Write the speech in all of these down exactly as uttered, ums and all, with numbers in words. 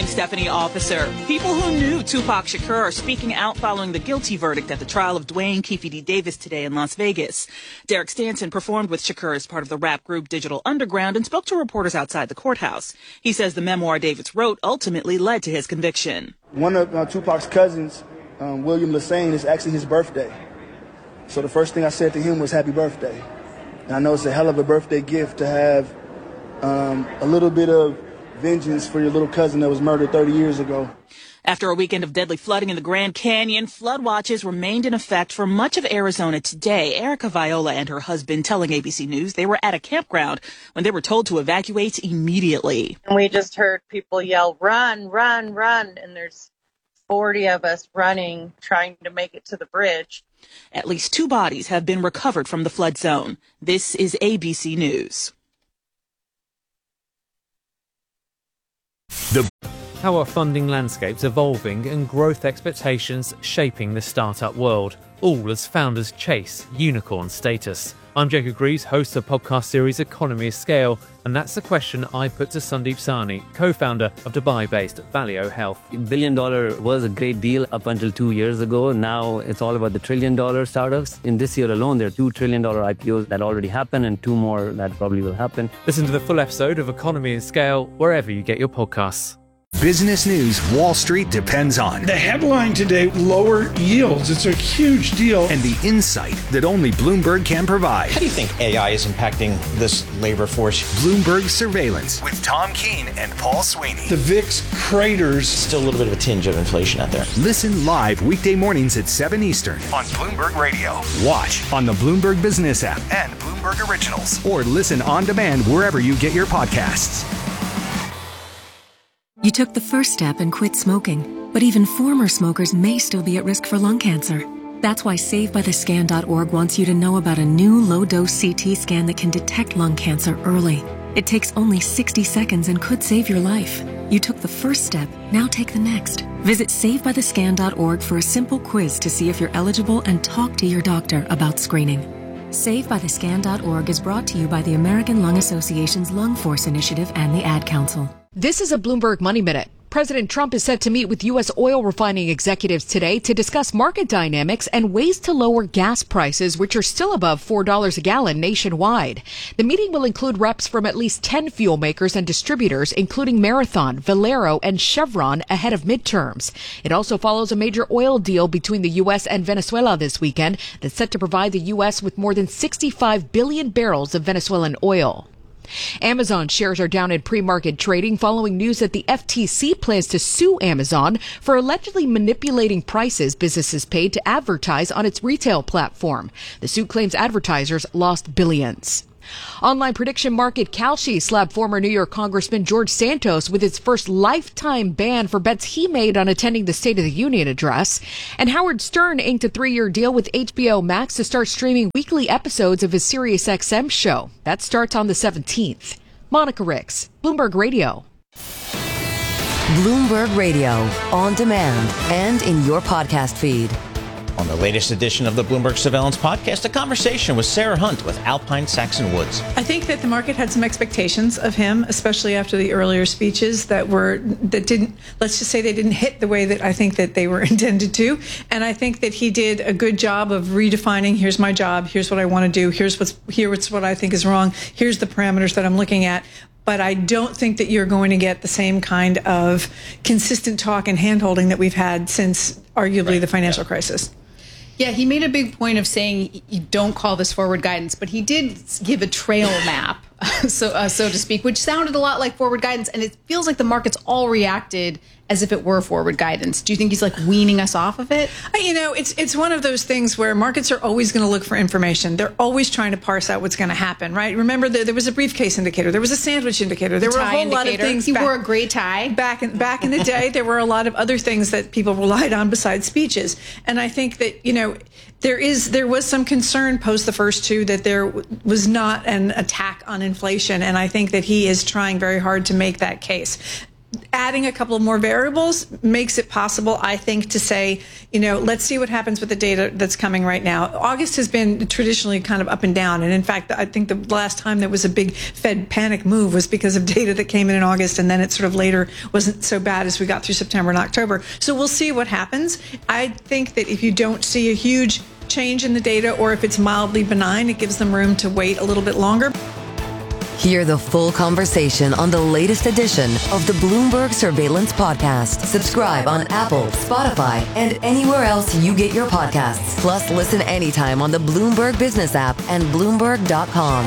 I'm Stephanie Officer. People who knew Tupac Shakur are speaking out following the guilty verdict at the trial of Dwayne Keefe D. Davis today in Las Vegas. Derek Stanton performed with Shakur as part of the rap group Digital Underground and spoke to reporters outside the courthouse. He says the memoir Davis wrote ultimately led to his conviction. One of uh, Tupac's cousins, um, William Lassane, is actually his birthday. So the first thing I said to him was happy birthday. And I know it's a hell of a birthday gift to have um, a little bit of vengeance for your little cousin that was murdered thirty years ago. After a weekend of deadly flooding in the Grand Canyon, flood watches remained in effect for much of Arizona today. Erica Viola and her husband telling A B C News they were at a campground when they were told to evacuate immediately. And we just heard people yell, run, run, run. And there's forty of us running, trying to make it to the bridge. At least two bodies have been recovered from the flood zone. This is A B C News. The How are funding landscapes evolving and growth expectations shaping the startup world, all as founders chase unicorn status? I'm Jacob Greaves, host of the podcast series Economy of Scale, and that's the question I put to Sandeep Sahni, co-founder of Dubai-based Valeo Health. Billion dollar was a great deal up until two years ago. Now it's all about the trillion dollar startups. In this year alone, there are two trillion dollar I P Os that already happened and two more that probably will happen. Listen to the full episode of Economy of Scale wherever you get your podcasts. Business news Wall Street depends on. The headline today, lower yields. It's a huge deal. And the insight that only Bloomberg can provide. How do you think A I is impacting this labor force? Bloomberg Surveillance with Tom Keene and Paul Sweeney. The V I X craters. Still a little bit of a tinge of inflation out there. Listen live weekday mornings at seven Eastern on Bloomberg Radio. Watch on the Bloomberg Business app and Bloomberg Originals. Or listen on demand wherever you get your podcasts. You took the first step and quit smoking, but even former smokers may still be at risk for lung cancer. That's why Save By The Scan dot org wants you to know about a new low-dose C T scan that can detect lung cancer early. It takes only sixty seconds and could save your life. You took the first step, now take the next. Visit Save By The Scan dot org for a simple quiz to see if you're eligible and talk to your doctor about screening. Save By The Scan dot org is brought to you by the American Lung Association's Lung Force Initiative and the Ad Council. This is a Bloomberg Money Minute. President Trump is set to meet with U S oil refining executives today to discuss market dynamics and ways to lower gas prices, which are still above four dollars a gallon nationwide. The meeting will include reps from at least ten fuel makers and distributors, including Marathon, Valero, and Chevron, ahead of midterms. It also follows a major oil deal between the U S and Venezuela this weekend that's set to provide the U S with more than sixty-five billion barrels of Venezuelan oil. Amazon shares are down in pre-market trading following news that the F T C plans to sue Amazon for allegedly manipulating prices businesses paid to advertise on its retail platform. The suit claims advertisers lost billions. Online prediction market Kalshi slapped former New York Congressman George Santos with its first lifetime ban for bets he made on attending the State of the Union address. And Howard Stern inked a three-year deal with H B O Max to start streaming weekly episodes of his SiriusXM show. That starts on the seventeenth. Monica Ricks, Bloomberg Radio. Bloomberg Radio, on demand and in your podcast feed. On the latest edition of the Bloomberg Surveillance Podcast, a conversation with Sarah Hunt with Alpine Saxon Woods. I think that the market had some expectations of him, especially after the earlier speeches that were that didn't. Let's just say they didn't hit the way that I think that they were intended to. And I think that he did a good job of redefining. Here's my job. Here's what I want to do. Here's what's here's what I think is wrong. Here's the parameters that I'm looking at. But I don't think that you're going to get the same kind of consistent talk and handholding that we've had since arguably right. the financial yeah. crisis. Yeah, he made a big point of saying you don't call this forward guidance, but he did give a trail map, so uh, so to speak, which sounded a lot like forward guidance, and it feels like the markets all reacted as if it were forward guidance. Do you think he's like weaning us off of it? You know, it's it's one of those things where markets are always going to look for information. They're always trying to parse out what's going to happen, right? Remember, the, there was a briefcase indicator. There was a sandwich indicator. There the were a whole indicator. lot of things. He back, wore a gray tie. Back in, back in the day, there were a lot of other things that people relied on besides speeches. And I think that, you know, there is there was some concern post the first two that there was not an attack on inflation. And I think that he is trying very hard to make that case. adding a couple of more variables makes it possible, I think, to say, you know, let's see what happens with the data that's coming right now. August has been traditionally kind of up and down. And in fact, I think the last time there was a big Fed panic move was because of data that came in in August, and then it sort of later wasn't so bad as we got through September and October. So we'll see what happens. I think that if you don't see a huge change in the data, or if it's mildly benign, it gives them room to wait a little bit longer. Hear the full conversation on the latest edition of the Bloomberg Surveillance Podcast. Subscribe on Apple, Spotify, and anywhere else you get your podcasts. Plus, listen anytime on the Bloomberg Business app and Bloomberg dot com.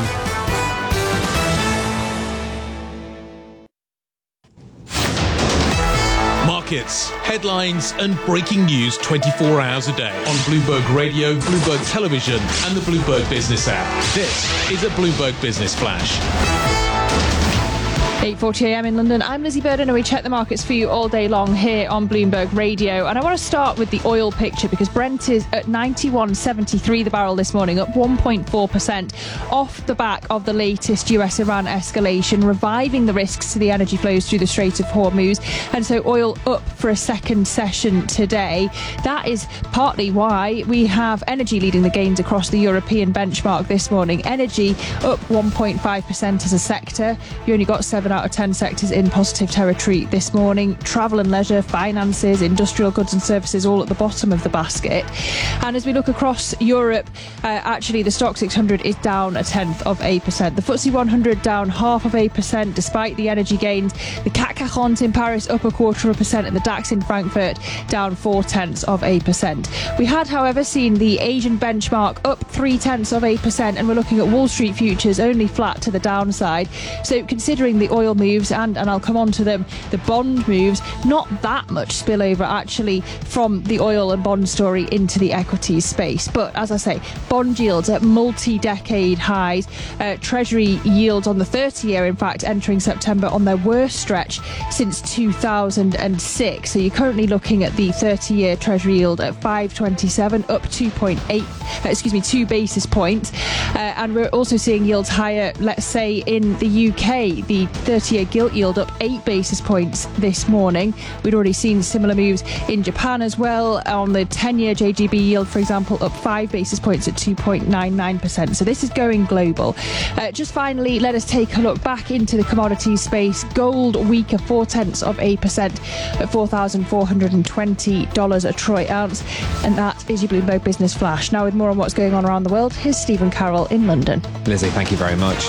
Markets, headlines, and breaking news twenty-four hours a day on Bloomberg Radio, Bloomberg Television, and the Bloomberg Business app. This is a Bloomberg Business Flash. eight forty a m in London. I'm Lizzie Burden, and we check the markets for you all day long here on Bloomberg Radio. And I want to start with the oil picture, because Brent is at ninety-one seventy-three the barrel this morning, up one point four percent off the back of the latest U S Iran escalation, reviving the risks to the energy flows through the Strait of Hormuz. And so oil up for a second session today. That is partly why we have energy leading the gains across the European benchmark this morning. Energy up one point five percent as a sector. You only got seven out of ten sectors in positive territory this morning. Travel and leisure, finances, industrial goods and services all at the bottom of the basket. And as we look across Europe, uh, actually the Stoxx six hundred is down a tenth of a percent. The F T S E one hundred down half of a percent despite the energy gains. The C A C quarante in Paris up a quarter of a percent, and the DAX in Frankfurt down four tenths of a percent. We had, however, seen the Asian benchmark up three tenths of a percent, and we're looking at Wall Street futures only flat to the downside. So considering the oil moves, and, and I'll come on to them, the bond moves, not that much spillover actually from the oil and bond story into the equities space. But as I say, bond yields at multi-decade highs. Uh, Treasury yields on the thirty-year, in fact, entering September on their worst stretch since two thousand six. So you're currently looking at the thirty-year Treasury yield at five twenty-seven, up two point eight, uh, excuse me, two basis points. Uh, and we're also seeing yields higher, let's say, in the U K. The thirty-year gilt yield up eight basis points this morning. We'd already seen similar moves in Japan as well. On the ten-year J G B yield, for example, up five basis points at two point nine nine percent. So this is going global. Uh, just finally, let us take a look back into the commodities space. Gold weaker four tenths of a percent at four thousand four hundred twenty dollars a troy ounce. And that is your Bloomberg Business Flash. Now with more on what's going on around the world, here's Stephen Carroll in London. Lizzie, thank you very much.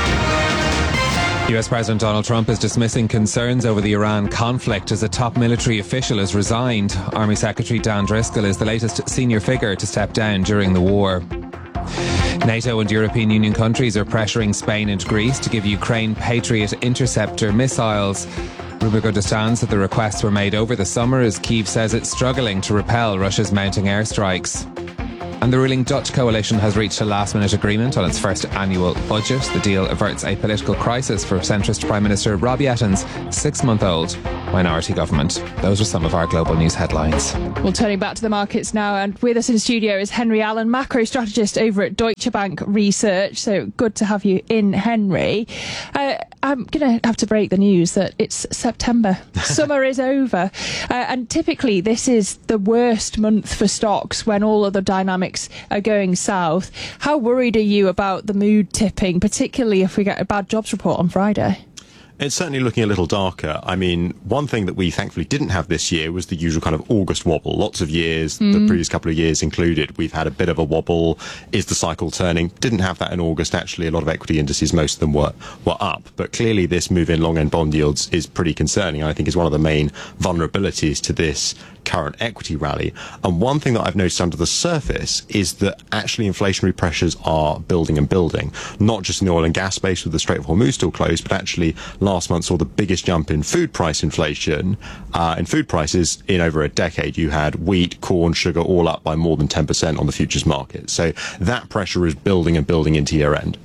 U S President Donald Trump is dismissing concerns over the Iran conflict as a top military official has resigned. Army Secretary Dan Driscoll is the latest senior figure to step down during the war. NATO and European Union countries are pressuring Spain and Greece to give Ukraine Patriot interceptor missiles. Bloomberg understands that the requests were made over the summer as Kyiv says it's struggling to repel Russia's mounting airstrikes. And the ruling Dutch coalition has reached a last-minute agreement on its first annual budget. The deal averts a political crisis for centrist Prime Minister Rob Yetton's six-month-old minority government. Those are some of our global news headlines. Well, turning back to the markets now, and with us in studio is Henry Allen, macro strategist over at Deutsche Bank Research. So good to have you in, Henry. Uh, I'm going to have to break the news that it's September. Summer is over. Uh, and typically this is the worst month for stocks when all other dynamics are going south. How worried are you about the mood tipping, particularly if we get a bad jobs report on Friday? It's certainly looking a little darker. I mean, one thing that we thankfully didn't have this year was the usual kind of August wobble. Lots of years, mm. the previous couple of years included, we've had a bit of a wobble. Is the cycle turning? Didn't have that in August. Actually, a lot of equity indices, most of them were, were up. But clearly this move in long-end bond yields is pretty concerning. I think is one of the main vulnerabilities to this current equity rally. And one thing that I've noticed under the surface is that actually inflationary pressures are building and building, not just in the oil and gas space with the Strait of Hormuz still closed, but actually last month saw the biggest jump in food price inflation, uh, in food prices in over a decade. You had wheat, corn, sugar all up by more than ten percent on the futures market. So that pressure is building and building into year end.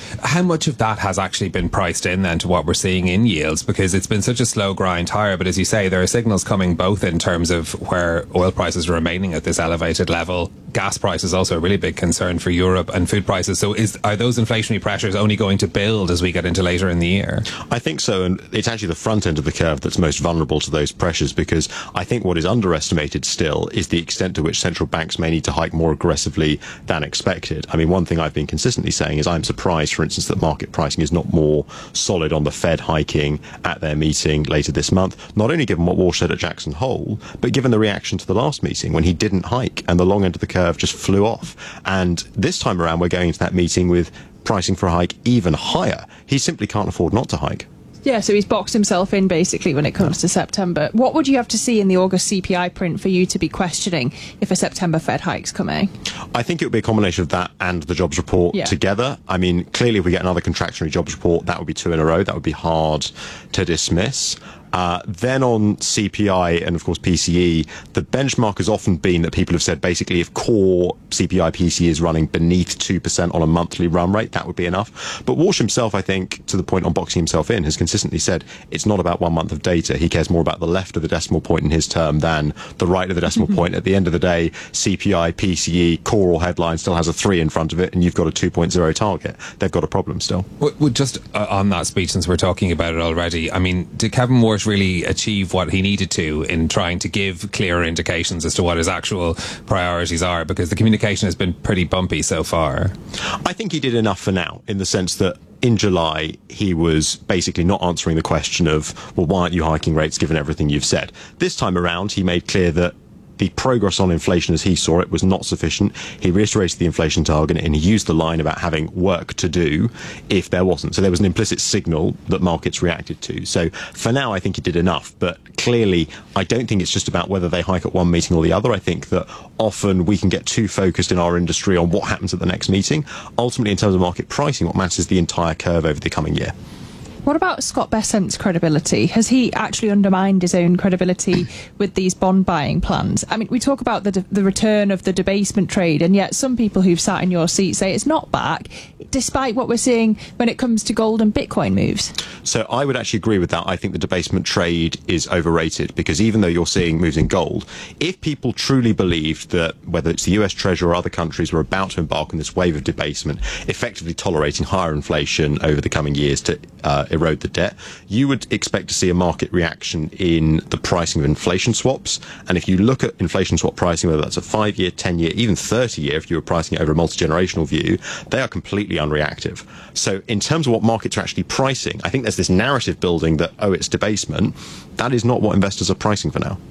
How much of that has actually been priced in then to what we're seeing in yields? Because it's been such a slow grind higher, but as you say, there are signals coming both in terms of where oil prices are remaining at this elevated level. Gas prices also a really big concern for Europe, and food prices. So is are those inflationary pressures only going to build as we get into later in the year? I think so, and it's actually the front end of the curve that's most vulnerable to those pressures, because I think what is underestimated still is the extent to which central banks may need to hike more aggressively than expected. I mean, one thing I've been consistently saying is I'm surprised, for instance, that market pricing is not more solid on the Fed hiking at their meeting later this month, not only given what Walsh said at Jackson Hole, but given the reaction to the last meeting when he didn't hike and the long end of the curve just flew off. And this time around, we're going into that meeting with pricing for a hike even higher. He simply can't afford not to hike. Yeah, so he's boxed himself in basically when it comes to September. What would you have to see in the August C P I print for you to be questioning if a September Fed hike's coming? I think it would be a combination of that and the jobs report yeah. together. I mean, clearly if we get another contractionary jobs report, that would be two in a row. That would be hard to dismiss. Uh, then on C P I and, of course, P C E, the benchmark has often been that people have said basically if core C P I P C E is running beneath two percent on a monthly run rate, that would be enough. But Walsh himself, I think, to the point on boxing himself in, has consistently said it's not about one month of data. He cares more about the left of the decimal point in his term than the right of the decimal point. At the end of the day, C P I, P C E, core or headline still has a three in front of it, and you've got a two point oh target. They've got a problem still. Well, just uh, on that speech, since we're talking about it already, I mean, did Kevin Walsh really achieve what he needed to in trying to give clearer indications as to what his actual priorities are? Because the communication has been pretty bumpy so far. I think he did enough for now, in the sense that in July, he was basically not answering the question of, well, why aren't you hiking rates given everything you've said? This time around, he made clear that the progress on inflation as he saw it was not sufficient. He reiterated the inflation target, and he used the line about having work to do if there wasn't. So there was an implicit signal that markets reacted to. So for now, I think he did enough. But clearly, I don't think it's just about whether they hike at one meeting or the other. I think that often we can get too focused in our industry on what happens at the next meeting. Ultimately, in terms of market pricing, what matters is the entire curve over the coming year. What about Scott Bessent's credibility? Has he actually undermined his own credibility with these bond buying plans? I mean, we talk about the, the return of the debasement trade, and yet some people who've sat in your seat say it's not back, despite what we're seeing when it comes to gold and Bitcoin moves. So I would actually agree with that. I think the debasement trade is overrated, because even though you're seeing moves in gold, if people truly believed that whether it's the U S Treasury or other countries were about to embark on this wave of debasement, effectively tolerating higher inflation over the coming years to uh, erode the debt, you would expect to see a market reaction in the pricing of inflation swaps. And if you look at inflation swap pricing, whether that's a five-year, ten-year, even thirty-year, if you were pricing it over a multi-generational view, they are completely unreactive. So in terms of what markets are actually pricing, I think there's this narrative building that, oh, it's debasement. That is not what investors are pricing for now.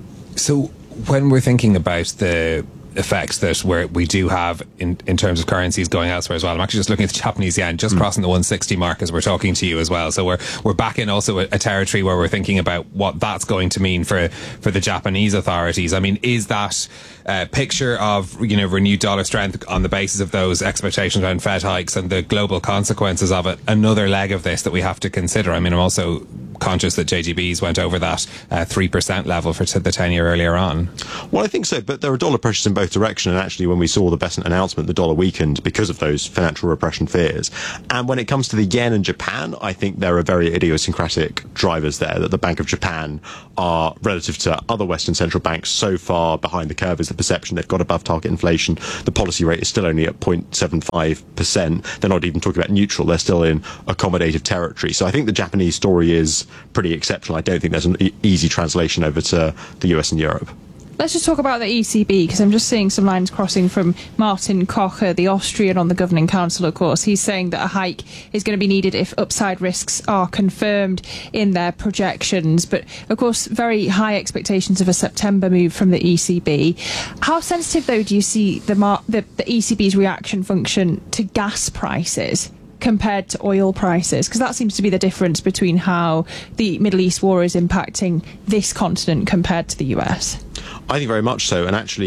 So when we're thinking about the effects that where we do have in, in terms of currencies going elsewhere as well. I'm actually just looking at the Japanese yen, just mm. crossing the one sixty mark as we're talking to you as well. So we're we're back in also a, a territory where we're thinking about what that's going to mean for for the Japanese authorities. I mean, is that a picture of, you know, renewed dollar strength on the basis of those expectations around Fed hikes and the global consequences of it another leg of this that we have to consider? I mean, I'm also conscious that J G B's went over that uh, three percent level for the ten-year earlier on. Well, I think so, but there are dollar pressures in both directions, and actually when we saw the Bessent announcement, the dollar weakened because of those financial repression fears. And when it comes to the yen and Japan, I think there are very idiosyncratic drivers there, that the Bank of Japan are, relative to other Western central banks, so far behind the curve is the perception they've got above target inflation. The policy rate is still only at zero point seven five percent. They're not even talking about neutral. They're still in accommodative territory. So I think the Japanese story is pretty exceptional. I don't think there's an e- easy translation over to the U S and Europe. Let's just talk about the E C B, because I'm just seeing some lines crossing from Martin Kocher, the Austrian on the Governing Council, of course. He's saying that a hike is going to be needed if upside risks are confirmed in their projections. But, of course, very high expectations of a September move from the E C B. How sensitive, though, do you see the, mar- the, the E C B's reaction function to gas prices compared to oil prices? Because that seems to be the difference between how the Middle East war is impacting this continent compared to the U S. I think very much so. And actually,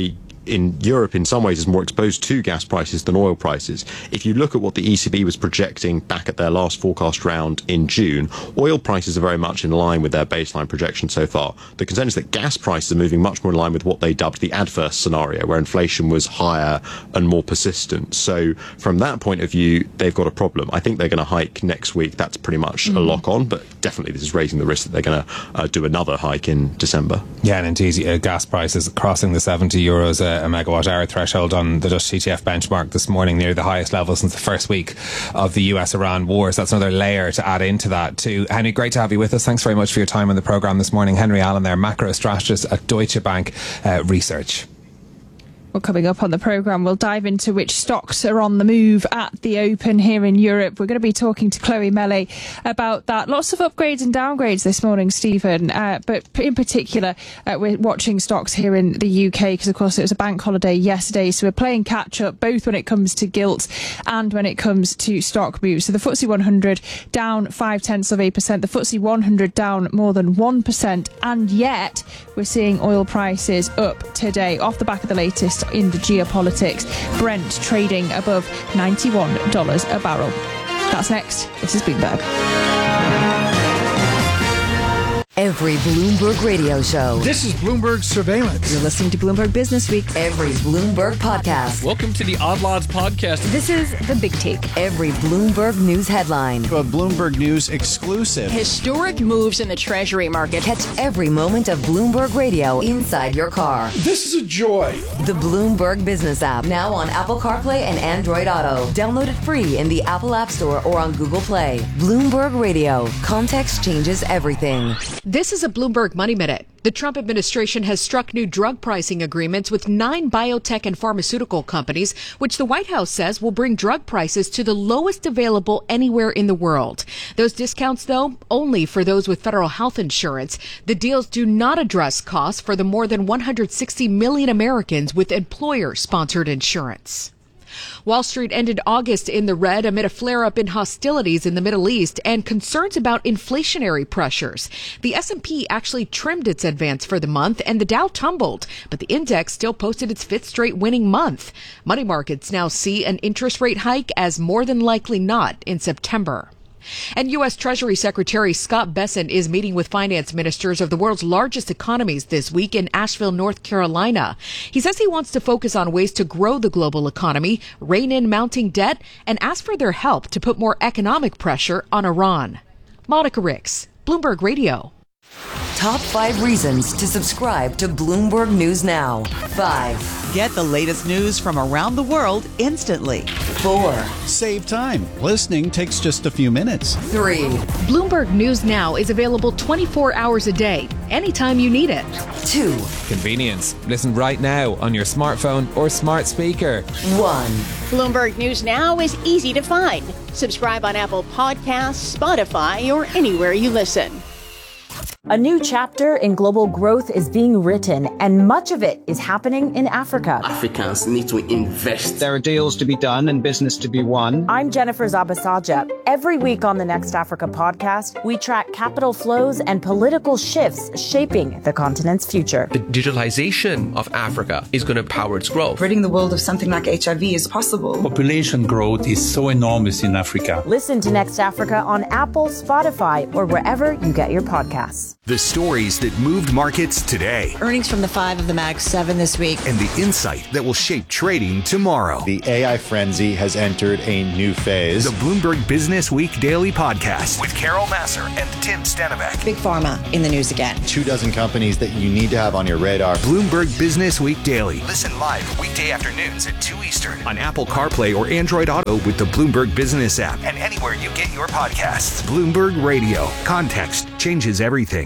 in Europe, in some ways, is more exposed to gas prices than oil prices. If you look at what the E C B was projecting back at their last forecast round in June, oil prices are very much in line with their baseline projection so far. The concern is that gas prices are moving much more in line with what they dubbed the adverse scenario, where inflation was higher and more persistent. So from that point of view, they've got a problem. I think they're going to hike next week. That's pretty much mm. a lock on, but definitely this is raising the risk that they're going to uh, do another hike in December. Yeah, and indeed, uh, gas prices crossing the seventy euros a, a megawatt hour threshold on the Dutch T T F benchmark this morning, near the highest level since the first week of the U S Iran war. So that's another layer to add into that too. Henry, great to have you with us. Thanks very much for your time on the programme this morning. Henry Allen there, macro strategist at Deutsche Bank uh, Research. Well, coming up on the programme, we'll dive into which stocks are on the move at the open here in Europe. We're going to be talking to Chloe Melle about that. Lots of upgrades and downgrades this morning, Stephen, uh, but in particular, uh, we're watching stocks here in the U K because, of course, it was a bank holiday yesterday, so we're playing catch-up both when it comes to gilts and when it comes to stock moves. So the F T S E one hundred down five-tenths of a percent, the F T S E one hundred down more than one percent, and yet we're seeing oil prices up today off the back of the latest in the geopolitics. Brent trading above ninety-one dollars a barrel. That's next. This is Bloomberg. Every Bloomberg radio show. This is Bloomberg Surveillance. You're listening to Bloomberg Business Week. Every Bloomberg podcast. Welcome to the Odd Lots podcast. This is The Big Take. Every Bloomberg News headline. A Bloomberg News exclusive. Historic moves in the Treasury market. Catch every moment of Bloomberg Radio inside your car. This is a joy. The Bloomberg Business app. Now on Apple CarPlay and Android Auto. Download it free in the Apple App Store or on Google Play. Bloomberg Radio. Context changes everything. This is a Bloomberg Money Minute. The Trump administration has struck new drug pricing agreements with nine biotech and pharmaceutical companies, which the White House says will bring drug prices to the lowest available anywhere in the world. Those discounts, though, only for those with federal health insurance. The deals do not address costs for the more than one hundred sixty million Americans with employer-sponsored insurance. Wall Street ended August in the red amid a flare-up in hostilities in the Middle East and concerns about inflationary pressures. The S and P actually trimmed its advance for the month and the Dow tumbled, but the index still posted its fifth straight winning month. Money markets now see an interest rate hike as more than likely not in September. And U S Treasury Secretary Scott Bessent is meeting with finance ministers of the world's largest economies this week in Asheville, North Carolina. He says he wants to focus on ways to grow the global economy, rein in mounting debt, and ask for their help to put more economic pressure on Iran. Monica Ricks, Bloomberg Radio. Top five reasons to subscribe to Bloomberg News Now. Five. Get the latest news from around the world instantly. Four. Save time. Listening takes just a few minutes. Three. Bloomberg News Now is available twenty-four hours a day, anytime you need it. Two. Convenience. Listen right now on your smartphone or smart speaker. One. Bloomberg News Now is easy to find. Subscribe on Apple Podcasts, Spotify, or anywhere you listen. A new chapter in global growth is being written, and much of it is happening in Africa. Africans need to invest. There are deals to be done and business to be won. I'm Jennifer Zabasaja. Every week on the Next Africa podcast, we track capital flows and political shifts shaping the continent's future. The digitalization of Africa is going to power its growth. Ridding the world of something like H I V is possible. Population growth is so enormous in Africa. Listen to Next Africa on Apple, Spotify, or wherever you get your podcasts. The stories that moved markets today. Earnings from the five of the Mag seven this week. And the insight that will shape trading tomorrow. The A I frenzy has entered a new phase. The Bloomberg Business Week Daily Podcast with Carol Massar and Tim Stenivek. Big Pharma in the news again. Two dozen companies that you need to have on your radar. Bloomberg Business Week Daily. Listen live weekday afternoons at two Eastern on Apple CarPlay or Android Auto with the Bloomberg Business app and anywhere you get your podcasts. Bloomberg Radio. Context changes everything.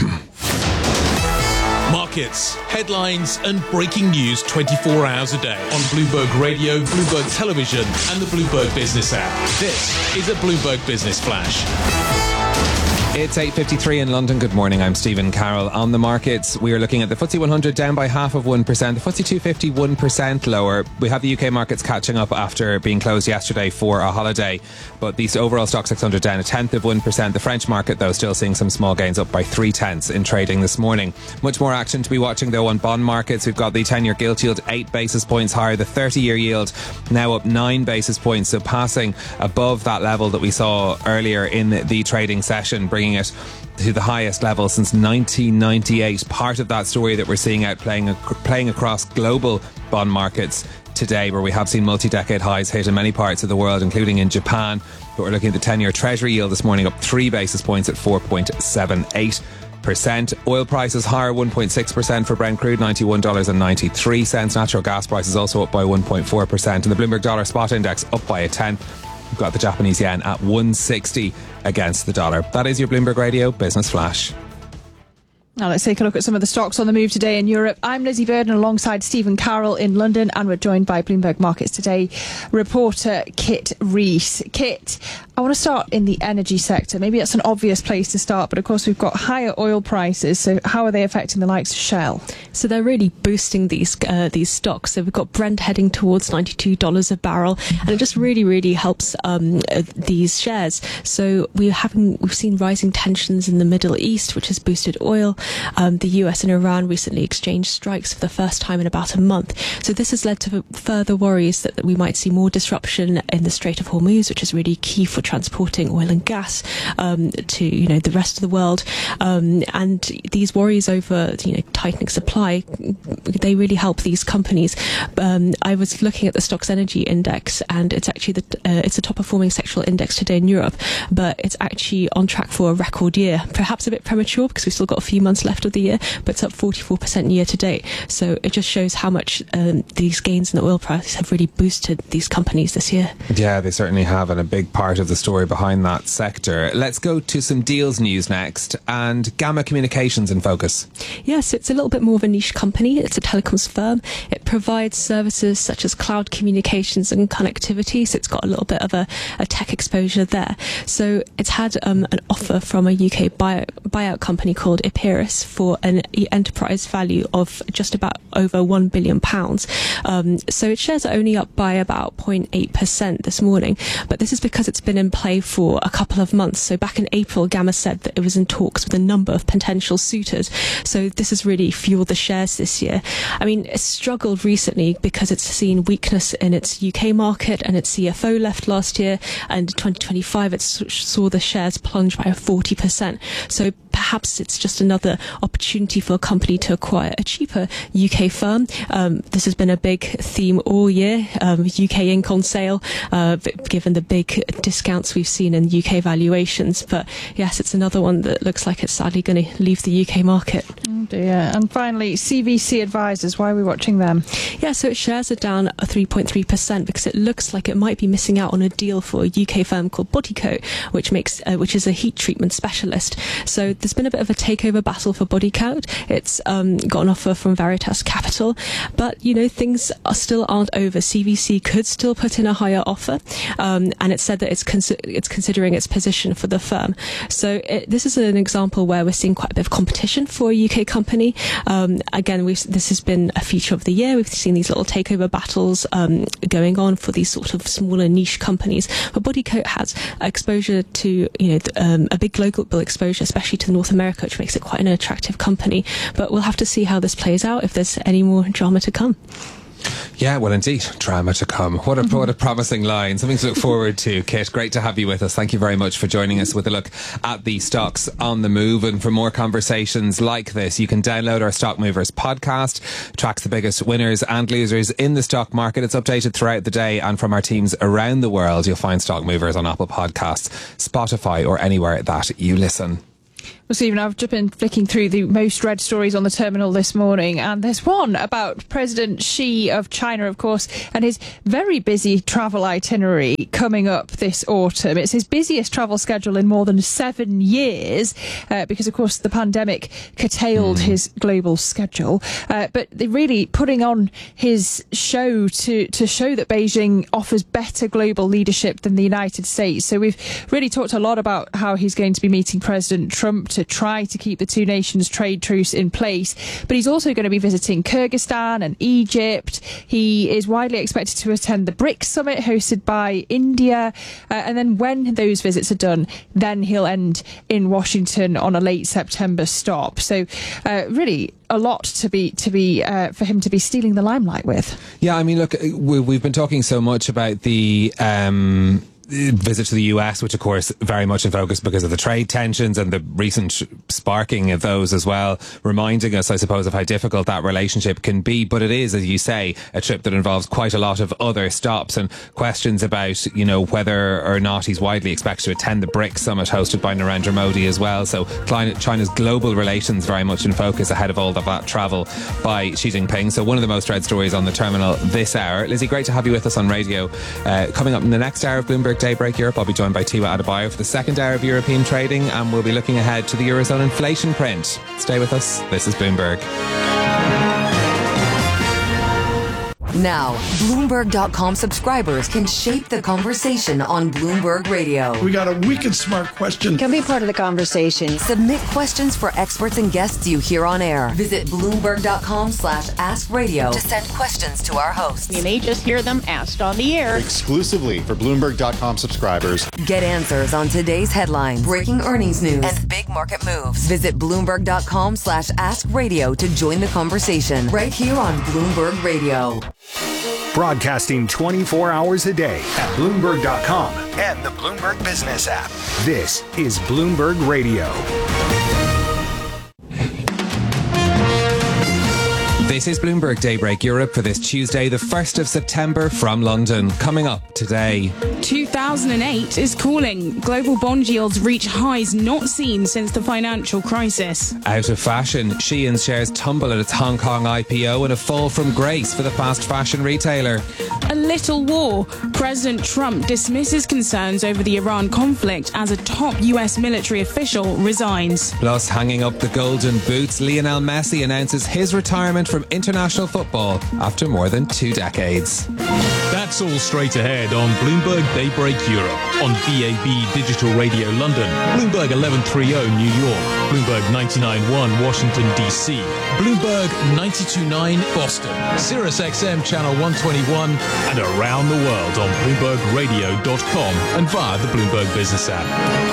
Markets, headlines, and breaking news twenty-four hours a day on Bloomberg Radio, Bloomberg Television, and the Bloomberg Business app. This is a Bloomberg Business Flash. It's eight fifty-three in London. Good morning, I'm Stephen Carroll. On the markets, we are looking at the F T S E one hundred down by half of one percent. The F T S E two fifty one percent lower. We have the U K markets catching up after being closed yesterday for a holiday. But the overall stock six hundred down a tenth of one percent. The French market, though, still seeing some small gains, up by three tenths in trading this morning. Much more action to be watching, though, on bond markets. We've got the ten-year gilt yield eight basis points higher. The thirty-year yield now up nine basis points. So passing above that level that we saw earlier in the, the trading session, bringing it to the highest level since nineteen ninety-eight. Part of that story that we're seeing out playing playing across global bond markets today, where we have seen multi-decade highs hit in many parts of the world, including in Japan. But we're looking at the ten-year Treasury yield this morning up three basis points at four point seven eight percent. Oil prices higher one point six percent for Brent crude, ninety-one dollars and ninety-three cents. Natural gas prices also up by one point four percent. And the Bloomberg Dollar Spot Index up by a tenth. We've got the Japanese yen at one sixty against the dollar. That is your Bloomberg Radio Business Flash. Now let's take a look at some of the stocks on the move today in Europe. I'm Lizzie Burden alongside Stephen Carroll in London, and we're joined by Bloomberg Markets Today reporter Kit Rees. Kit, I want to start in the energy sector. Maybe that's an obvious place to start, but of course we've got higher oil prices. So how are they affecting the likes of Shell? So they're really boosting these uh, these stocks. So we've got Brent heading towards ninety-two dollars a barrel, and it just really, really helps um, uh, these shares. So we're having we've seen rising tensions in the Middle East, which has boosted oil. Um, the U S and Iran recently exchanged strikes for the first time in about a month. So this has led to further worries that, that we might see more disruption in the Strait of Hormuz, which is really key for transporting oil and gas um, to you know the rest of the world. Um, and these worries over you know tightening supply, they really help these companies. Um, I was looking at the Stocks Energy Index, and it's actually the uh, it's the top performing sectoral index today in Europe, but it's actually on track for a record year. Perhaps a bit premature because we've still got a few months left of the year, but it's up forty-four percent year to date. So it just shows how much um, these gains in the oil price have really boosted these companies this year. Yeah, they certainly have, and a big part of the story behind that sector. Let's go to some deals news next, and Gamma Communications in focus. Yes, it's a little bit more of a niche company. It's a telecoms firm. It provides services such as cloud communications and connectivity, so it's got a little bit of a, a tech exposure there. So it's had um, an offer from a U K buyout, buyout company called Epirus for an enterprise value of just about over one billion pounds. Um, so its shares are only up by about zero point eight percent this morning, but this is because it's been in play for a couple of months. So back in April, Gamma said that it was in talks with a number of potential suitors. So this has really fueled the shares this year. I mean, it's struggled recently because it's seen weakness in its U K market, and its C F O left last year, and in twenty twenty-five it saw the shares plunge by forty percent. So perhaps it's just another opportunity for a company to acquire a cheaper U K firm. Um, this has been a big theme all year, um, U K Inc on sale, uh, given the big discounts we've seen in U K valuations. But yes, it's another one that looks like it's sadly going to leave the U K market. Oh dear. And finally, C V C Advisors, why are we watching them? Yeah, so its shares are down three point three percent because it looks like it might be missing out on a deal for a U K firm called Bodycote, which makes uh, which is a heat treatment specialist. So there's been a bit of a takeover battle for Bodycote. It's um, got an offer from Veritas Capital, but you know things are still aren't over. C V C could still put in a higher offer, um, and it said that it's consi- it's considering its position for the firm. So it, this is an example where we're seeing quite a bit of competition for a U K company. Um, again, we've, this has been a feature of the year. We've seen these little takeover battles um, going on for these sort of smaller niche companies. But Bodycote has exposure to you know th- um, a big global exposure, especially to North America, which makes it quite an attractive company. But we'll have to see how this plays out, if there's any more drama to come. Yeah, well, indeed, drama to come. What a, mm-hmm. what a promising line. Something to look forward to, Kit. Great to have you with us. Thank you very much for joining us with a look at the stocks on the move. And for more conversations like this, you can download our Stock Movers podcast. It tracks the biggest winners and losers in the stock market. It's updated throughout the day, and from our teams around the world, you'll find Stock Movers on Apple Podcasts, Spotify, or anywhere that you listen. Well, Stephen, I've just been flicking through the most read stories on the terminal this morning, and there's one about President Xi of China, of course, and his very busy travel itinerary coming up this autumn. It's his busiest travel schedule in more than seven years uh, because, of course, the pandemic curtailed mm. his global schedule. Uh, but they're really putting on his show to, to show that Beijing offers better global leadership than the United States. So we've really talked a lot about how he's going to be meeting President Trump to try to keep the two nations trade truce in place. But he's also going to be visiting Kyrgyzstan and Egypt. He is widely expected to attend the BRICS summit hosted by India. Uh, and then when those visits are done, then he'll end in Washington on a late September stop. So uh, really a lot to be to be uh, for him to be stealing the limelight with. Yeah, I mean, look, we, we've been talking so much about the Um visit to the U S, which of course very much in focus because of the trade tensions and the recent sparking of those as well, reminding us, I suppose, of how difficult that relationship can be. But it is, as you say, a trip that involves quite a lot of other stops and questions about, you know, whether or not he's widely expected to attend the BRICS summit hosted by Narendra Modi as well. So China's global relations very much in focus ahead of all of that travel by Xi Jinping. So one of the most read stories on the terminal this hour. Lizzie, great to have you with us on radio. Uh, coming up in the next hour of Bloomberg Daybreak Europe, I'll be joined by Tiwa Adebayo for the second hour of European trading, and we'll be looking ahead to the Eurozone inflation print. Stay with us. This is Bloomberg. Now, Bloomberg dot com subscribers can shape the conversation on Bloomberg Radio. We got a wicked smart question. Can be part of the conversation. Submit questions for experts and guests you hear on air. Visit Bloomberg dot com slash ask radio to send questions to our hosts. You may just hear them asked on the air. Exclusively for Bloomberg dot com subscribers. Get answers on today's headlines, breaking earnings news, and big market moves. Visit Bloomberg dot com slash ask radio to join the conversation right here on Bloomberg Radio. Broadcasting twenty-four hours a day at Bloomberg dot com and the Bloomberg Business app. This is Bloomberg Radio. This is Bloomberg Daybreak Europe for this Tuesday, the first of September from London. Coming up today. two thousand eight is calling. Global bond yields reach highs not seen since the financial crisis. Out of fashion, Shein shares tumble at its Hong Kong I P O and a fall from grace for the fast fashion retailer. A little war. President Trump dismisses concerns over the Iran conflict as a top U S military official resigns. Plus, hanging up the golden boots, Lionel Messi announces his retirement from international football after more than two decades. That's all straight ahead on Bloomberg Daybreak Europe, on D A B Digital Radio London, Bloomberg eleven thirty New York, Bloomberg ninety-nine point one Washington D C, Bloomberg ninety-two point nine Boston, Sirius X M Channel one twenty-one, and around the world on Bloomberg Radio dot com and via the Bloomberg Business app.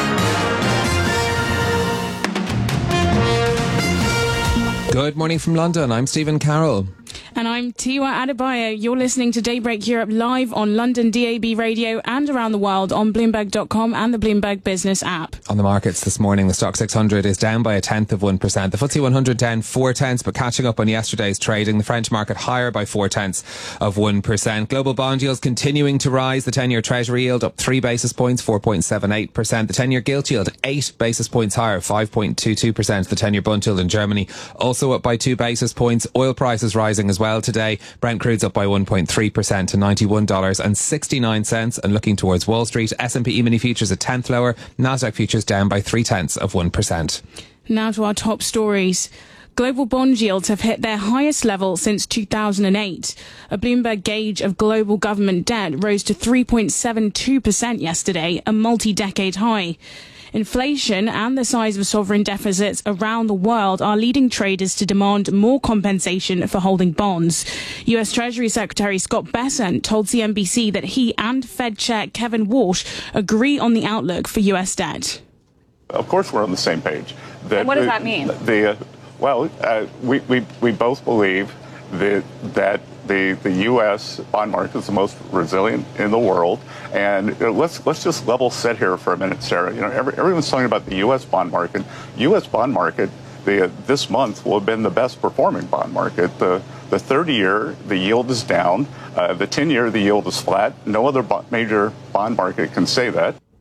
Good morning from London. I'm Stephen Carroll. And I'm Tiwa Adebayo. You're listening to Daybreak Europe live on London D A B Radio and around the world on Bloomberg dot com and the Bloomberg Business app. On the markets this morning, the Stock six hundred is down by a tenth of one percent. The F T S E one hundred down four tenths, but catching up on yesterday's trading. The French market higher by four tenths of one percent. Global bond yields continuing to rise. The ten-year Treasury yield up three basis points, four point seven eight percent. The ten-year gilt yield eight basis points higher, five point two two percent. The ten-year Bund yield in Germany also up by two basis points. Oil prices rising as well today. Brent crude's up by one point three percent to ninety-one dollars and sixty-nine cents. And looking towards Wall Street, S and P E-mini futures a tenth lower. Nasdaq futures down by three tenths of one percent. Now to our top stories. Global bond yields have hit their highest level since two thousand eight. A Bloomberg gauge of global government debt rose to three point seven two percent yesterday, a multi-decade high. Inflation and the size of sovereign deficits around the world are leading traders to demand more compensation for holding bonds. U S Treasury Secretary Scott Bessent told C N B C that he and Fed Chair Kevin Walsh agree on the outlook for U S debt. Of course we're on the same page. That, what does that mean? The, uh, well, uh, we, we, we both believe that, that the, the U S bond market is the most resilient in the world. And you know, let's let's just level set here for a minute, Sarah. You know, every, everyone's talking about the U S bond market. U S bond market, the, uh, this month will have been the best performing bond market. The the thirty-year, the yield is down. Uh, the ten-year, the yield is flat. No other bo- major bond market can say that.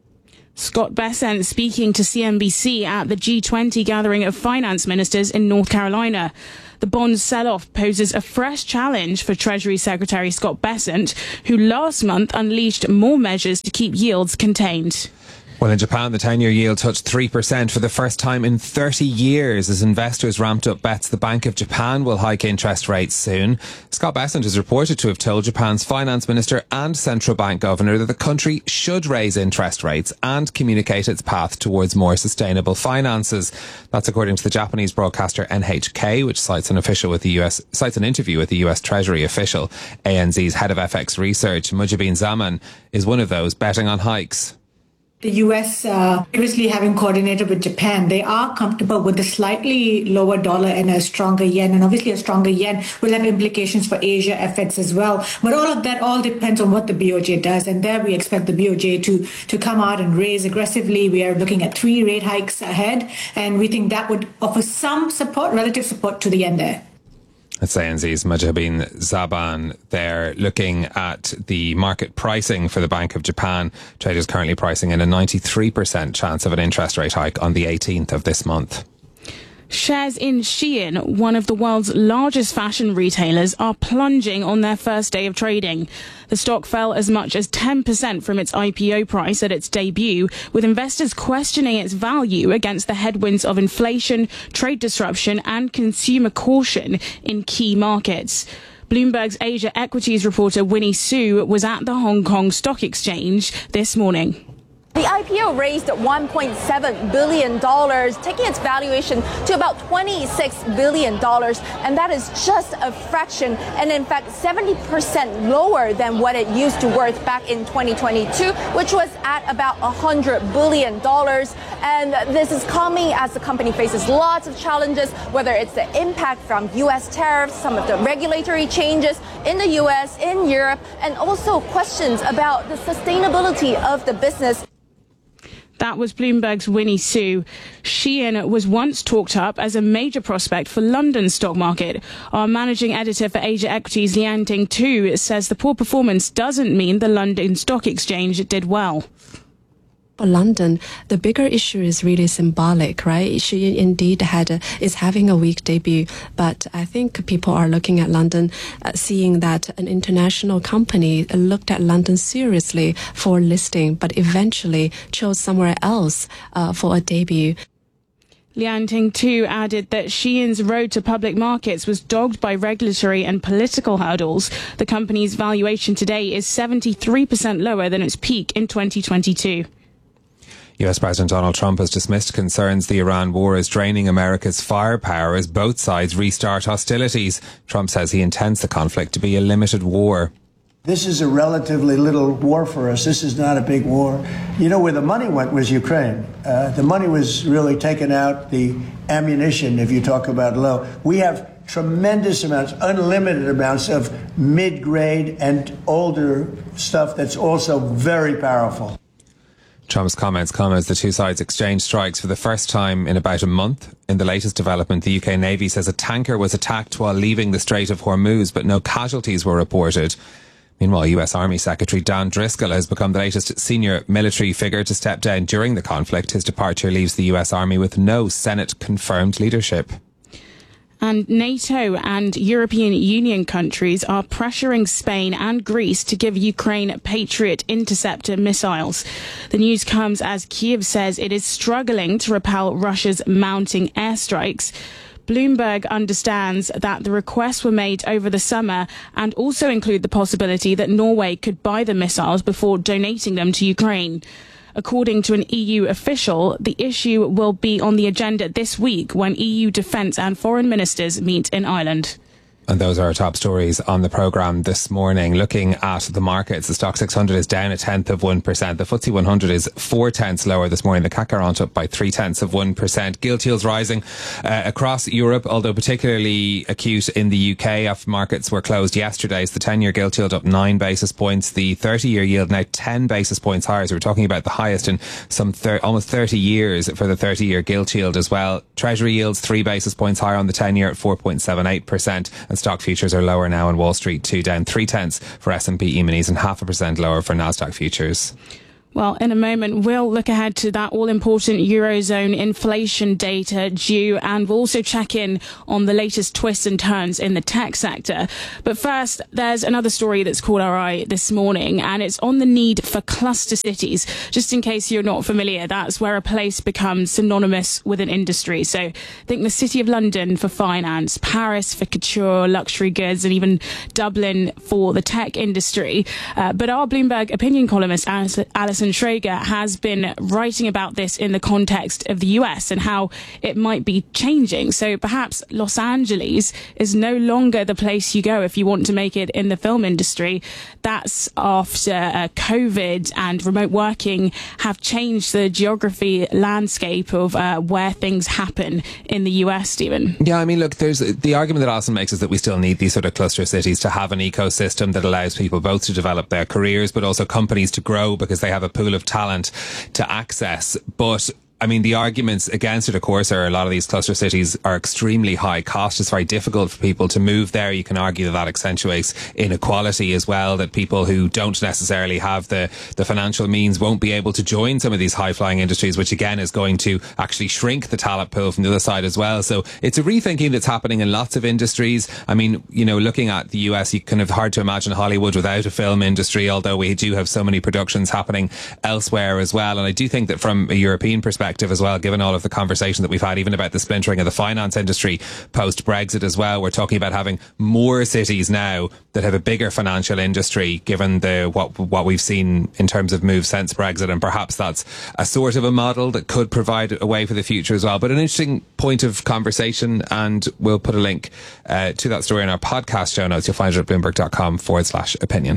Scott Bessent speaking to C N B C at the G twenty gathering of finance ministers in North Carolina. The bond sell-off poses a fresh challenge for Treasury Secretary Scott Bessent, who last month unleashed more measures to keep yields contained. Well, in Japan, the ten-year yield touched three percent for the first time in thirty years as investors ramped up bets the Bank of Japan will hike interest rates soon. Scott Bessent is reported to have told Japan's finance minister and central bank governor that the country should raise interest rates and communicate its path towards more sustainable finances. That's according to the Japanese broadcaster N H K, which cites an official with the U S cites an interview with the U S Treasury official. A N Z's head of F X research, Mujibin Zaman, is one of those betting on hikes. The U S, uh, previously having coordinated with Japan, they are comfortable with a slightly lower dollar and a stronger yen. And obviously a stronger yen will have implications for Asia F X as well. But all of that all depends on what the B O J does. And there we expect the B O J to, to come out and raise aggressively. We are looking at three rate hikes ahead. And we think that would offer some support, relative support to the yen there. That's A N Z's Mujibin Zaban there, looking at the market pricing for the Bank of Japan. Traders currently pricing in a ninety-three percent chance of an interest rate hike on the eighteenth of this month. Shares in Shein, one of the world's largest fashion retailers, are plunging on their first day of trading. The stock fell as much as ten percent from its I P O price at its debut, with investors questioning its value against the headwinds of inflation, trade disruption and consumer caution in key markets. Bloomberg's Asia equities reporter Winnie Su was at the Hong Kong Stock Exchange this morning. The I P O raised one point seven billion dollars, taking its valuation to about twenty-six billion dollars. And that is just a fraction, and in fact, seventy percent lower than what it used to worth back in twenty twenty-two, which was at about one hundred billion dollars. And this is coming as the company faces lots of challenges, whether it's the impact from U S tariffs, some of the regulatory changes in the U S, in Europe, and also questions about the sustainability of the business. That was Bloomberg's Winnie Su. Shein was once talked up as a major prospect for London's stock market. Our managing editor for Asia Equities, Lian Ting Tu, says the poor performance doesn't mean the London Stock Exchange did well. For London, the bigger issue is really symbolic, right? She indeed had a, is having a weak debut, but I think people are looking at London, uh, seeing that an international company looked at London seriously for listing, but eventually chose somewhere else uh, for a debut. Lian Ting Tu added that Shein's road to public markets was dogged by regulatory and political hurdles. The company's valuation today is seventy-three percent lower than its peak in twenty twenty-two. U S President Donald Trump has dismissed concerns the Iran war is draining America's firepower as both sides restart hostilities. Trump says he intends the conflict to be a limited war. This is a relatively little war for us. This is not a big war. You know, where the money went was Ukraine. Uh, the money was really taken out, the ammunition, if you talk about low. We have tremendous amounts, unlimited amounts of mid-grade and older stuff that's also very powerful. Trump's comments come as the two sides exchange strikes for the first time in about a month. In the latest development, the U K Navy says a tanker was attacked while leaving the Strait of Hormuz, but no casualties were reported. Meanwhile, U S Army Secretary Dan Driscoll has become the latest senior military figure to step down during the conflict. His departure leaves the U S Army with no Senate-confirmed leadership. And NATO and European Union countries are pressuring Spain and Greece to give Ukraine Patriot interceptor missiles. The news comes as Kyiv says it is struggling to repel Russia's mounting airstrikes. Bloomberg understands that the requests were made over the summer and also include the possibility that Norway could buy the missiles before donating them to Ukraine. According to an E U official, the issue will be on the agenda this week when E U defence and foreign ministers meet in Ireland. And those are our top stories on the programme this morning. Looking at the markets, the Stock six hundred is down a tenth of one percent. The F T S E one hundred is four tenths lower this morning. The C A C aren't up by three tenths of one percent. Gilt yields rising uh, across Europe, although particularly acute in the U K. After markets were closed yesterday, so the ten-year gilt yield up nine basis points. The thirty-year yield now ten basis points higher. So we're talking about the highest in some thir- almost thirty years for the thirty-year gilt yield as well. Treasury yields three basis points higher on the ten-year at four point seven eight percent. And stock futures are lower now on Wall Street too, down three tenths for S and P E-minis and half a percent lower for Nasdaq futures. Well, in a moment, we'll look ahead to that all-important Eurozone inflation data due, and we'll also check in on the latest twists and turns in the tech sector. But first, there's another story that's caught our eye this morning, and it's on the need for cluster cities. Just in case you're not familiar, that's where a place becomes synonymous with an industry. So think the City of London for finance, Paris for couture, luxury goods, and even Dublin for the tech industry. Uh, but our Bloomberg opinion columnist, Alison Schrager, has been writing about this in the context of the U S and how it might be changing. So perhaps Los Angeles is no longer the place you go if you want to make it in the film industry. That's after uh, COVID and remote working have changed the geography landscape of uh, where things happen in the U S, Stephen. Yeah, I mean, look, there's the argument that Alison makes is that we still need these sort of cluster cities to have an ecosystem that allows people both to develop their careers, but also companies to grow because they have a pool of talent to access. But I mean, the arguments against it, of course, are a lot of these cluster cities are extremely high cost. It's very difficult for people to move there. You can argue that that accentuates inequality as well, that people who don't necessarily have the, the financial means won't be able to join some of these high-flying industries, which again is going to actually shrink the talent pool from the other side as well. So it's a rethinking that's happening in lots of industries. I mean, you know, looking at the U S, you kind of hard to imagine Hollywood without a film industry, although we do have so many productions happening elsewhere as well. And I do think that from a European perspective as well, given all of the conversation that we've had even about the splintering of the finance industry post-Brexit as well, we're talking about having more cities now that have a bigger financial industry, given the what what we've seen in terms of moves since Brexit, and perhaps that's a sort of a model that could provide a way for the future as well. But an interesting point of conversation, and we'll put a link uh, to that story in our podcast show notes. You'll find it at bloomberg.com forward slash opinion.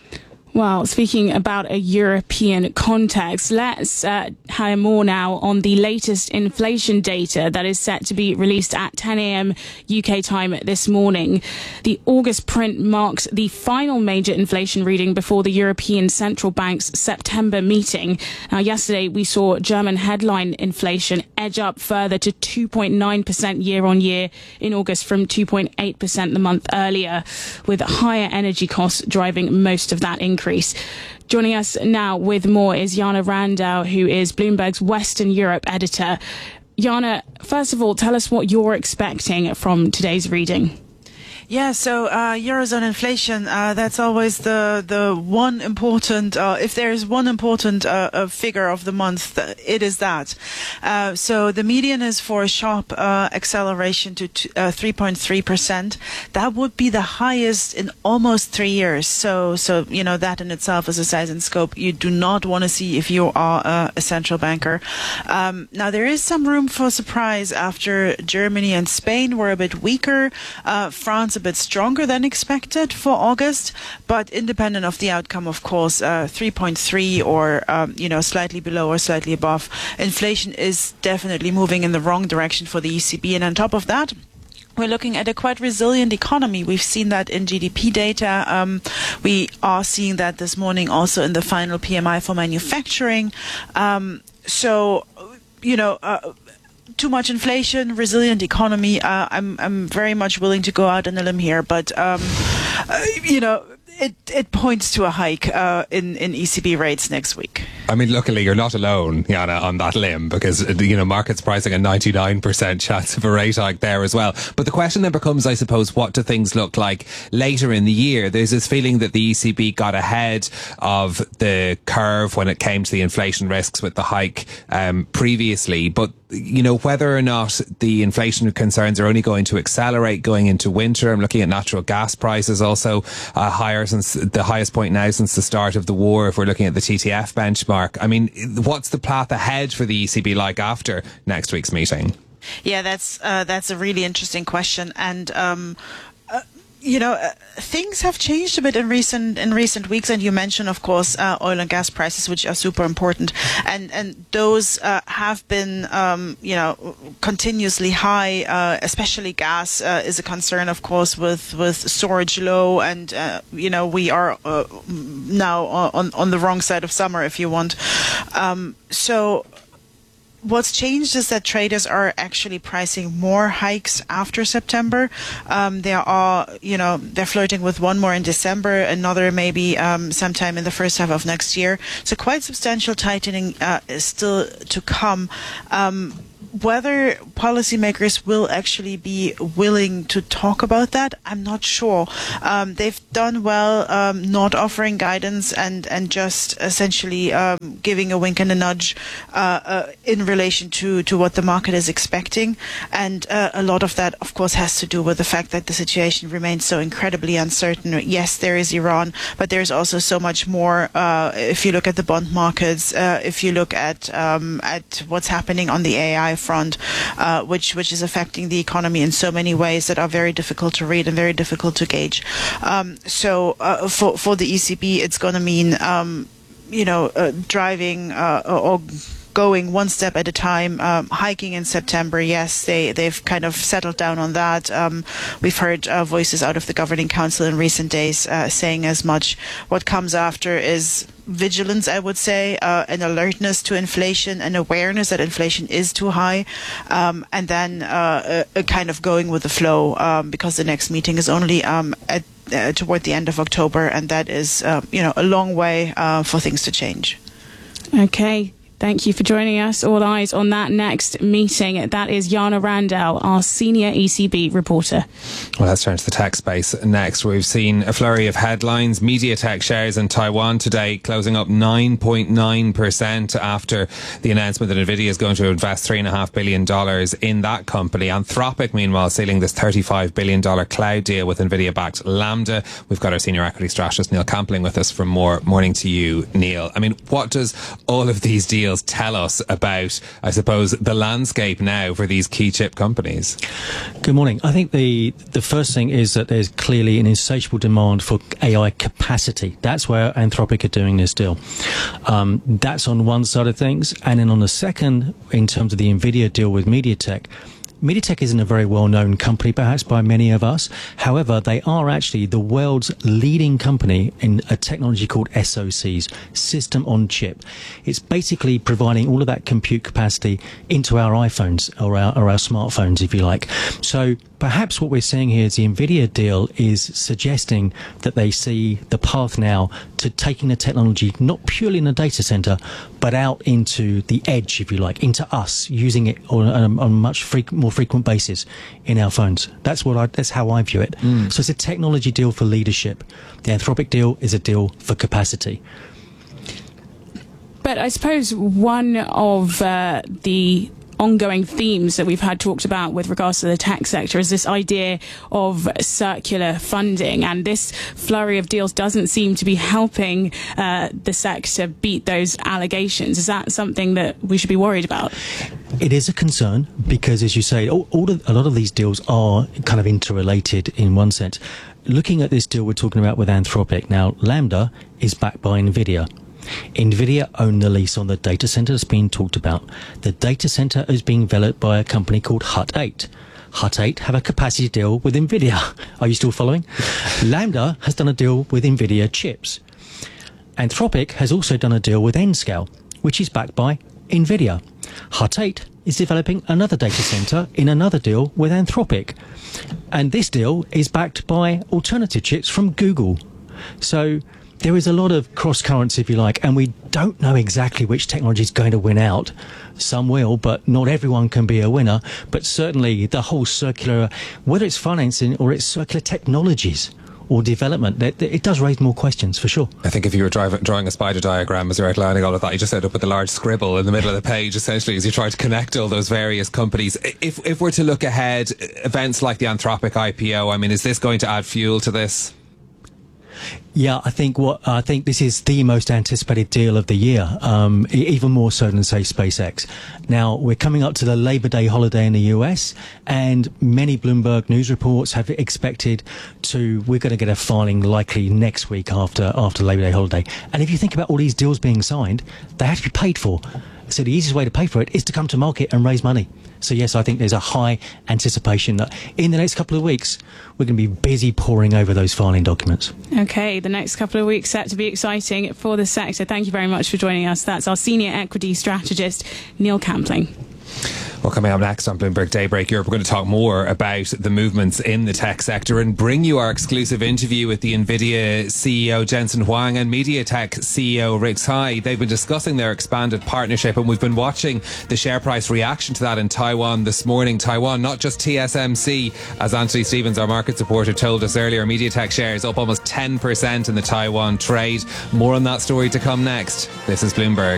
Well, speaking about a European context, let's uh, hear more now on the latest inflation data that is set to be released at ten a.m. U K time this morning. The August print marks the final major inflation reading before the European Central Bank's September meeting. Now, yesterday we saw German headline inflation edge up further to two point nine percent year on year in August from two point eight percent the month earlier, with higher energy costs driving most of that increase. Joining us now with more is Jana Randau, who is Bloomberg's Western Europe editor. Jana, first of all, tell us what you're expecting from today's reading. Yeah, so uh, Eurozone inflation, uh, that's always the the one important, uh, if there is one important uh, uh, figure of the month, it is that. Uh, so the median is for a sharp uh, acceleration to t- uh, three point three percent. That would be the highest in almost three years. So, so you know, that in itself is a size and scope you do not want to see if you are uh, a central banker. Um, now, there is some room for surprise after Germany and Spain were a bit weaker. Uh, France a bit stronger than expected for August, but independent of the outcome, of course, uh, three point three or, um, you know, slightly below or slightly above. Inflation is definitely moving in the wrong direction for the E C B. And on top of that, we're looking at a quite resilient economy. We've seen that in G D P data. Um, we are seeing that this morning also in the final P M I for manufacturing. Um, so, you know, uh, too much inflation, resilient economy. Uh, I'm I'm very much willing to go out on a limb here, but um, uh, you know, it it points to a hike uh, in in E C B rates next week. I mean, luckily you're not alone, Jana, on that limb, because, you know, markets pricing a ninety-nine percent chance of a rate hike there as well. But the question then becomes, I suppose, what do things look like later in the year? There's this feeling that the E C B got ahead of the curve when it came to the inflation risks with the hike um, previously. But, you know, whether or not the inflation concerns are only going to accelerate going into winter. I'm looking at natural gas prices also uh, higher since the highest point now since the start of the war, if we're looking at the T T F benchmark. I mean, what's the path ahead for the E C B like after next week's meeting? Yeah, that's uh, that's a really interesting question, and um, uh, you know, uh, things have changed a bit in recent in recent weeks. And you mentioned, of course, uh, oil and gas prices, which are super important, and and those uh, have been um, you know continuously high. Uh, especially gas uh, is a concern, of course, with with storage low, and uh, you know we are uh, now on on the wrong side of summer, if you want. Um, so. what's changed is that traders are actually pricing more hikes after September. Um, there are, you know, they're flirting with one more in December, another maybe um, sometime in the first half of next year. So quite substantial tightening uh, is still to come. Um, Whether policymakers will actually be willing to talk about that, I'm not sure. Um, they've done well um, not offering guidance and, and just essentially um, giving a wink and a nudge uh, uh, in relation to, to what the market is expecting. And uh, a lot of that, of course, has to do with the fact that the situation remains so incredibly uncertain. Yes, there is Iran, but there's also so much more. Uh, if you look at the bond markets, uh, if you look at um, at what's happening on the A I front, uh, which which is affecting the economy in so many ways that are very difficult to read and very difficult to gauge. Um, so uh, for for the E C B, it's going to mean um, you know uh, driving uh, or going one step at a time, um, hiking in September. Yes, they, they've kind of settled down on that. Um, we've heard uh, voices out of the Governing Council in recent days uh, saying as much. What comes after is vigilance, I would say, uh, an alertness to inflation, an awareness that inflation is too high, um, and then uh, a, a kind of going with the flow, um, because the next meeting is only um, at uh, toward the end of October, and that is, uh, you know, a long way uh, for things to change. Okay. Thank you for joining us. All eyes on that next meeting. That is Jana Randall, our senior E C B reporter. Well, let's turn to the tech space next. We've seen a flurry of headlines. MediaTek shares in Taiwan today closing up nine point nine percent after the announcement that Nvidia is going to invest three point five billion dollars in that company. Anthropic, meanwhile, sealing this thirty-five billion dollars cloud deal with Nvidia-backed Lambda. We've got our senior equity strategist, Neil Campling, with us from more. Morning to you, Neil. I mean, what does all of these deals tell us about, I suppose, the landscape now for these key chip companies? Good morning. I think the the first thing is that there's clearly an insatiable demand for A I capacity. That's where Anthropic are doing this deal. Um, that's on one side of things. And then on the second, in terms of the Nvidia deal with MediaTek, MediaTek isn't a very well-known company, perhaps, by many of us. However, they are actually the world's leading company in a technology called S O Cs, System on Chip. It's basically providing all of that compute capacity into our iPhones or our, or our smartphones, if you like. So perhaps what we're seeing here is the Nvidia deal is suggesting that they see the path now to taking the technology not purely in a data center, but out into the edge, if you like, into us, using it on, on a much freak, more frequent basis in our phones. That's what I, that's how I view it. Mm. So it's a technology deal for leadership. The Anthropic deal is a deal for capacity. But I suppose one of uh, the ongoing themes that we've had talked about with regards to the tech sector is this idea of circular funding, and this flurry of deals doesn't seem to be helping uh, the sector beat those allegations. Is that something that we should be worried about? It is a concern because, as you say, all, all of, a lot of these deals are kind of interrelated in one sense. Looking at this deal we're talking about with Anthropic, now Lambda is backed by Nvidia. Nvidia own the lease on the data center that's being talked about. The data center is being developed by a company called Hut eight. Hut eight have a capacity deal with Nvidia. Are you still following? Lambda has done a deal with Nvidia chips. Anthropic has also done a deal with Nscale, which is backed by Nvidia. Hut eight is developing another data center in another deal with Anthropic. And this deal is backed by alternative chips from Google. So there is a lot of cross currents, if you like, and we don't know exactly which technology is going to win out. Some will, but not everyone can be a winner. But certainly the whole circular, whether it's financing or it's circular technologies or development, it, it does raise more questions, for sure. I think if you were driving, drawing a spider diagram as you're outlining all of that, you just end up with a large scribble in the middle of the page, essentially, as you try to connect all those various companies. If, if we're to look ahead, events like the Anthropic I P O, I mean, is this going to add fuel to this? Yeah, I think what I think this is the most anticipated deal of the year, um, even more so than, say, SpaceX. Now, we're coming up to the Labor Day holiday in the U S, and many Bloomberg news reports have expected to, we're going to get a filing likely next week after, after Labor Day holiday. And if you think about all these deals being signed, they have to be paid for. So the easiest way to pay for it is to come to market and raise money. So yes, I think there's a high anticipation that in the next couple of weeks we're going to be busy poring over those filing documents. Okay, the next couple of weeks set to be exciting for the sector. Thank you very much for joining us. That's our senior equity strategist, Neil Campling. Well, coming up next on Bloomberg Daybreak Europe, we're going to talk more about the movements in the tech sector and bring you our exclusive interview with the NVIDIA C E O Jensen Huang and MediaTek C E O Rick Tsai. They've been discussing their expanded partnership, and we've been watching the share price reaction to that in Taiwan this morning. Taiwan, not just T S M C, as Anthony Stevens, our market supporter, told us earlier. MediaTek shares up almost ten percent in the Taiwan trade. More on that story to come next. This is Bloomberg.